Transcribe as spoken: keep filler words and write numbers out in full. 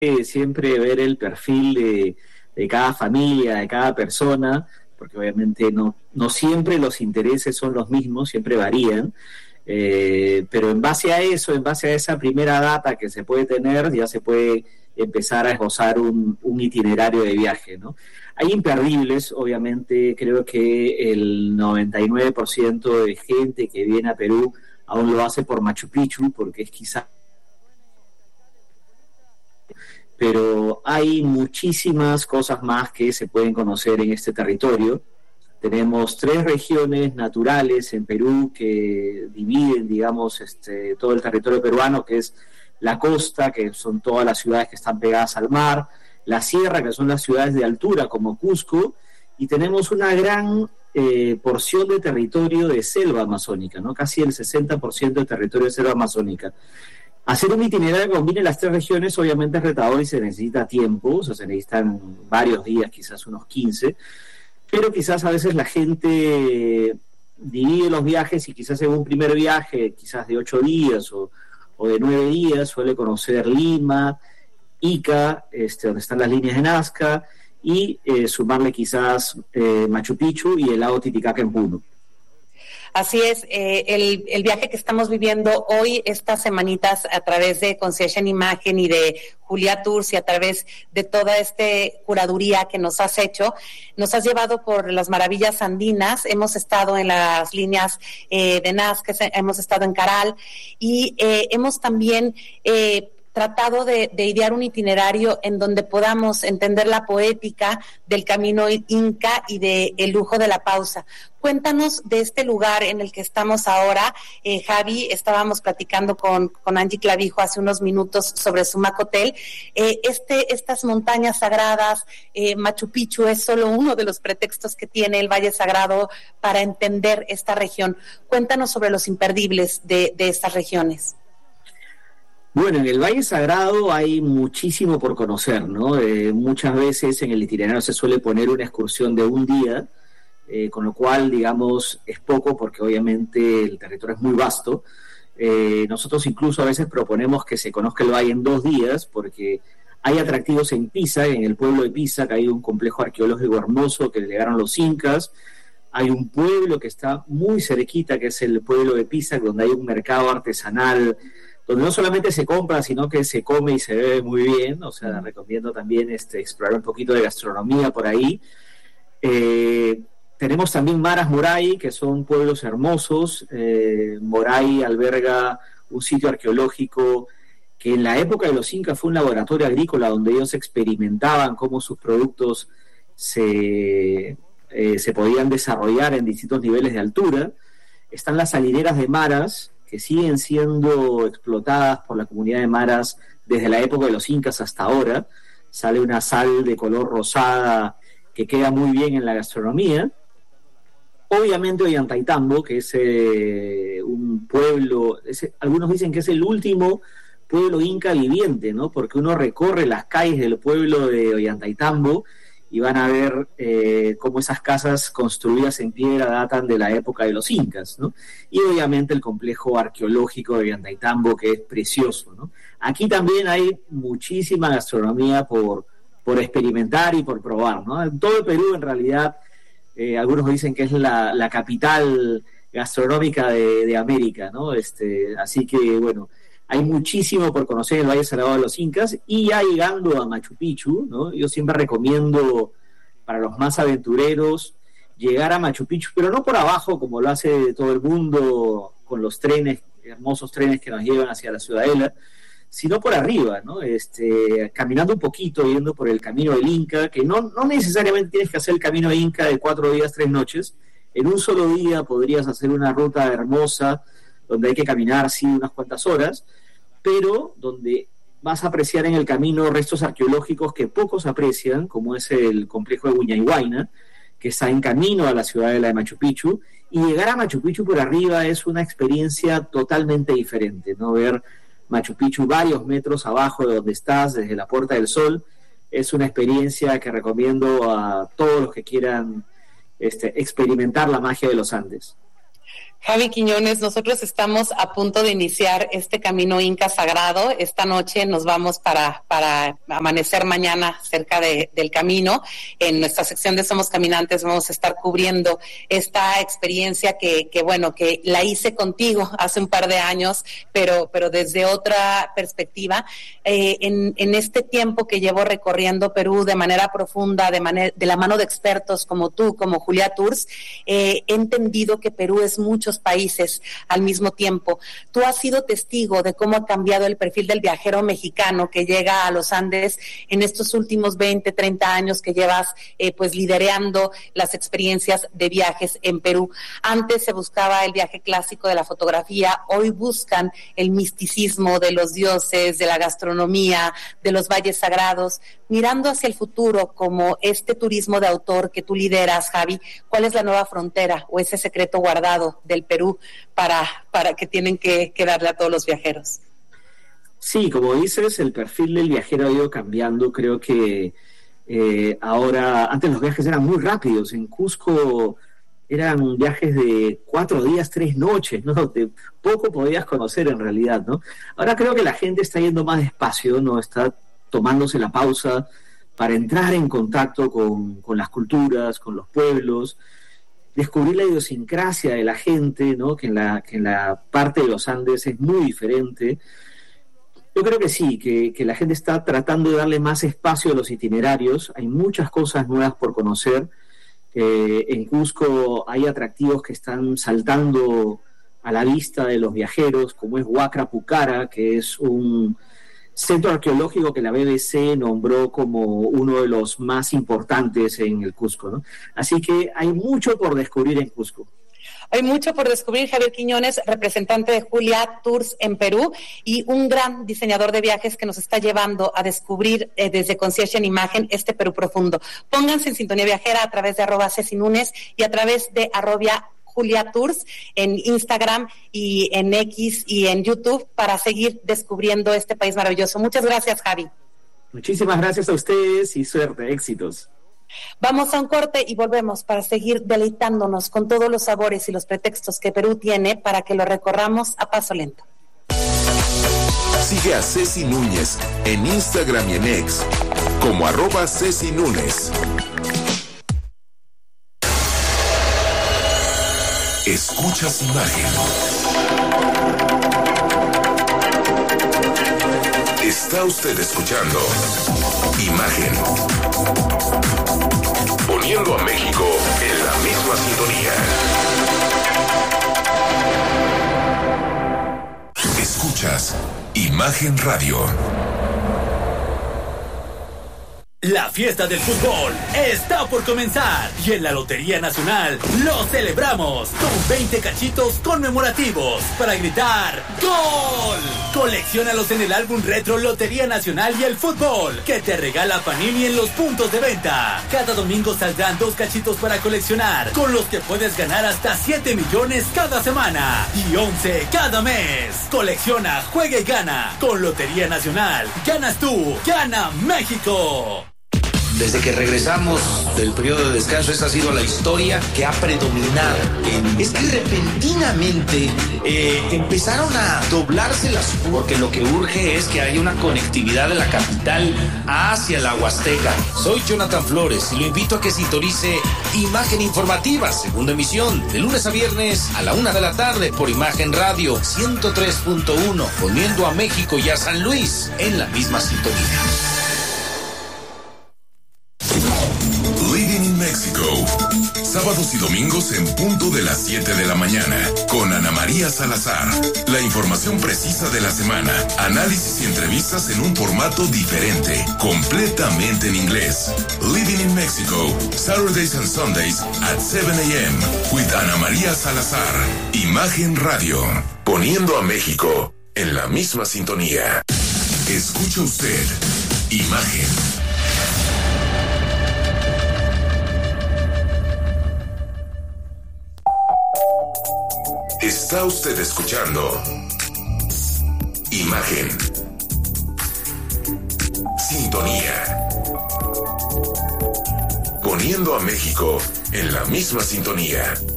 eh, siempre ver el perfil de, de cada familia, de cada persona, porque obviamente no, no siempre los intereses son los mismos, siempre varían, eh, pero en base a eso, en base a esa primera data que se puede tener, ya se puede empezar a esbozar un, un itinerario de viaje, ¿no? Hay imperdibles, obviamente, creo que el noventa y nueve por ciento de gente que viene a Perú aún lo hace por Machu Picchu, porque es quizá... Pero hay muchísimas cosas más que se pueden conocer en este territorio. Tenemos tres regiones naturales en Perú que dividen, digamos, este, todo el territorio peruano, que es la costa, que son todas las ciudades que están pegadas al mar, la sierra, que son las ciudades de altura, como Cusco, y tenemos una gran eh, porción de territorio de selva amazónica, ¿no? Casi el sesenta por ciento del territorio de selva amazónica. Hacer un itinerario que combine las tres regiones obviamente es retador y se necesita tiempo, o sea, se necesitan varios días, quizás unos quince, pero quizás a veces la gente divide los viajes y quizás en un primer viaje, quizás de ocho días o, o de nueve días, suele conocer Lima, Ica, este, donde están las líneas de Nazca, y eh, sumarle quizás eh, Machu Picchu y el lago Titicaca en Puno. Así es, eh, el, el viaje que estamos viviendo hoy, estas semanitas, a través de Conciencia en Imagen y de Julia Tours y a través de toda esta curaduría que nos has hecho, nos has llevado por las maravillas andinas. Hemos estado en las líneas eh, de Nazca, hemos estado en Caral y eh, hemos también... Eh, tratado de, de idear un itinerario en donde podamos entender la poética del camino inca y de el lujo de la pausa. Cuéntanos de este lugar en el que estamos ahora. Eh, Javi, estábamos platicando con, con Angie Clavijo hace unos minutos sobre Sumac Hotel. Eh, este, estas montañas sagradas, eh, Machu Picchu es solo uno de los pretextos que tiene el Valle Sagrado para entender esta región. Cuéntanos sobre los imperdibles de, de estas regiones. Bueno, en el Valle Sagrado hay muchísimo por conocer, ¿no? Eh, muchas veces en el itinerario se suele poner una excursión de un día, eh, con lo cual, digamos, es poco porque obviamente el territorio es muy vasto. Eh, nosotros incluso a veces proponemos que se conozca el valle en dos días porque hay atractivos en Pisa, en el pueblo de Pisa, que hay un complejo arqueológico hermoso que llegaron los incas. Hay un pueblo que está muy cerquita, que es el pueblo de Pisa, donde hay un mercado artesanal donde no solamente se compra, sino que se come y se bebe muy bien. O sea, recomiendo también este, explorar un poquito de gastronomía por ahí. Eh, tenemos también Maras Moray, que son pueblos hermosos. Eh, Moray alberga un sitio arqueológico que en la época de los incas fue un laboratorio agrícola donde ellos experimentaban cómo sus productos se, eh, se podían desarrollar en distintos niveles de altura. Están las salineras de Maras, que siguen siendo explotadas por la comunidad de Maras desde la época de los incas hasta ahora. Sale una sal de color rosada que queda muy bien en la gastronomía. Obviamente Ollantaytambo, que es eh, un pueblo, es, algunos dicen que es el último pueblo inca viviente, ¿no? Porque uno recorre las calles del pueblo de Ollantaytambo y van a ver eh, cómo esas casas construidas en piedra datan de la época de los incas, ¿no? Y obviamente el complejo arqueológico de Ollantaytambo, que es precioso, ¿no? Aquí también hay muchísima gastronomía por, por experimentar y por probar, ¿no? En todo el Perú, en realidad, eh, algunos dicen que es la, la capital gastronómica de, de América, ¿no? Este, así que, bueno, hay muchísimo por conocer el Valle Sagrado de los Incas. Y ya llegando a Machu Picchu, ¿no? Yo siempre recomiendo para los más aventureros llegar a Machu Picchu, pero no por abajo como lo hace todo el mundo con los trenes, hermosos trenes que nos llevan hacia la Ciudadela, sino por arriba, ¿no? Este, caminando un poquito, yendo por el camino del Inca, que no, no necesariamente tienes que hacer el camino del Inca de cuatro días, tres noches. En un solo día podrías hacer una ruta hermosa donde hay que caminar, sí, unas cuantas horas, pero donde vas a apreciar en el camino restos arqueológicos que pocos aprecian, como es el complejo de Huñayhuayna, que está en camino a la ciudadela de Machu Picchu, y llegar a Machu Picchu por arriba es una experiencia totalmente diferente, ¿no? Ver Machu Picchu varios metros abajo de donde estás, desde la Puerta del Sol, es una experiencia que recomiendo a todos los que quieran este, experimentar la magia de los Andes. Javi Quiñones, nosotros estamos a punto de iniciar este camino Inca Sagrado. Esta noche nos vamos para, para amanecer mañana cerca de, del camino. En nuestra sección de Somos Caminantes vamos a estar cubriendo esta experiencia que, que bueno, que la hice contigo hace un par de años, pero, pero desde otra perspectiva. Eh, en, en este tiempo que llevo recorriendo Perú de manera profunda, de, manera, de la mano de expertos como tú, como Julia Tours, eh, he entendido que Perú es mucho países al mismo tiempo. Tú has sido testigo de cómo ha cambiado el perfil del viajero mexicano que llega a los Andes en estos últimos veinte, treinta años que llevas eh, pues liderando las experiencias de viajes en Perú. Antes se buscaba el viaje clásico de la fotografía, hoy buscan el misticismo de los dioses, de la gastronomía, de los valles sagrados. Mirando hacia el futuro como este turismo de autor que tú lideras, Javi, ¿cuál es la nueva frontera o ese secreto guardado del Perú para, para que tienen que, que darle a todos los viajeros? Sí, como dices, el perfil del viajero ha ido cambiando. Creo que eh, ahora, antes los viajes eran muy rápidos. En Cusco eran viajes de cuatro días, tres noches, ¿no? De poco podías conocer en realidad, ¿no? Ahora creo que la gente está yendo más despacio, ¿no? Está tomándose la pausa para entrar en contacto con, con las culturas, con los pueblos, descubrir la idiosincrasia de la gente, ¿no? Que en la, que en la parte de los Andes es muy diferente. Yo creo que sí, que, que la gente está tratando de darle más espacio a los itinerarios. Hay muchas cosas nuevas por conocer. Eh, en Cusco hay atractivos que están saltando a la vista de los viajeros, como es Huacra Pucara, que es un centro arqueológico que la B B C nombró como uno de los más importantes en el Cusco, ¿no? Así que hay mucho por descubrir en Cusco. Hay mucho por descubrir. Javier Quiñones, representante de Julia Tours en Perú y un gran diseñador de viajes que nos está llevando a descubrir eh, desde Concierge en Imagen este Perú profundo. Pónganse en sintonía viajera a través de arroba Ceci Núñez y a través de arroba Julia Tours en Instagram y en X y en YouTube para seguir descubriendo este país maravilloso. Muchas gracias, Javi. Muchísimas gracias a ustedes y suerte, éxitos. Vamos a un corte y volvemos para seguir deleitándonos con todos los sabores y los pretextos que Perú tiene para que lo recorramos a paso lento. Sigue a Ceci Núñez en Instagram y en X como arroba Ceci Núñez. Escuchas Imagen. Está usted escuchando Imagen. Poniendo a México en la misma sintonía. Escuchas Imagen Radio. La fiesta del fútbol está por comenzar y en la Lotería Nacional lo celebramos con veinte cachitos conmemorativos para gritar ¡Gol! Colecciónalos en el álbum retro Lotería Nacional y el Fútbol que te regala Panini en los puntos de venta. Cada domingo saldrán dos cachitos para coleccionar, con los que puedes ganar hasta siete millones cada semana y once cada mes. Colecciona, juega y gana. Con Lotería Nacional, ganas tú, gana México. Desde que regresamos del periodo de descanso, esa ha sido la historia que ha predominado. Es que repentinamente eh, empezaron a doblarse las curvas, porque lo que urge es que haya una conectividad de la capital hacia la Huasteca. Soy Jonathan Flores y lo invito a que sintonice Imagen Informativa, segunda emisión, de lunes a viernes a la una de la tarde por Imagen Radio ciento tres punto uno, poniendo a México y a San Luis en la misma sintonía. México, sábados y domingos en punto de las siete de la mañana, con Ana María Salazar. La información precisa de la semana, análisis y entrevistas en un formato diferente, completamente en inglés. Living in Mexico, Saturdays and Sundays at seven a.m. with Ana María Salazar. Imagen Radio, poniendo a México en la misma sintonía. Escucha usted, Imagen. Está usted escuchando Imagen. Sintonía. Poniendo a México en la misma sintonía.